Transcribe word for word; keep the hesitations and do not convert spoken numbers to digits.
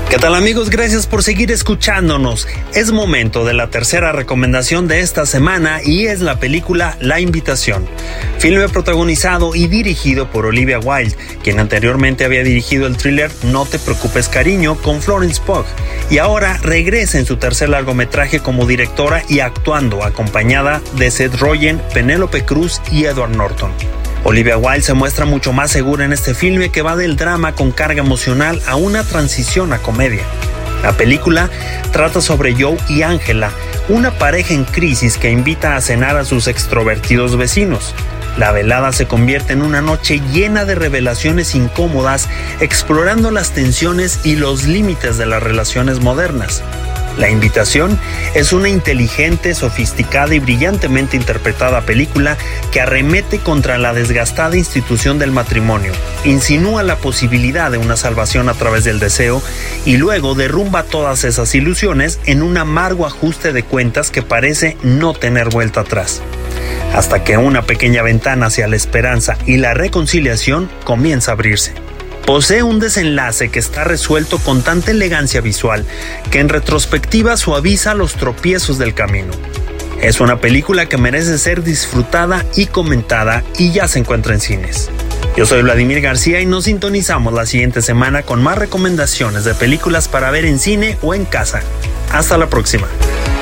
¿Qué tal, amigos? Gracias por seguir escuchándonos. Es momento de la tercera recomendación de esta semana y es la película La Invitación. Filme protagonizado y dirigido por Olivia Wilde, quien anteriormente había dirigido el thriller No te preocupes, cariño, con Florence Pugh, y ahora regresa en su tercer largometraje como directora y actuando acompañada de Seth Rogen, Penélope Cruz y Edward Norton. Olivia Wilde se muestra mucho más segura en este filme que va del drama con carga emocional a una transición a comedia. La película trata sobre Joe y Angela, una pareja en crisis que invita a cenar a sus extrovertidos vecinos. La velada se convierte en una noche llena de revelaciones incómodas, explorando las tensiones y los límites de las relaciones modernas. La Invitación es una inteligente, sofisticada y brillantemente interpretada película que arremete contra la desgastada institución del matrimonio, insinúa la posibilidad de una salvación a través del deseo y luego derrumba todas esas ilusiones en un amargo ajuste de cuentas que parece no tener vuelta atrás. Hasta que una pequeña ventana hacia la esperanza y la reconciliación comienza a abrirse. Posee un desenlace que está resuelto con tanta elegancia visual que en retrospectiva suaviza los tropiezos del camino. Es una película que merece ser disfrutada y comentada y ya se encuentra en cines. Yo soy Vladimir García y nos sintonizamos la siguiente semana con más recomendaciones de películas para ver en cine o en casa. Hasta la próxima.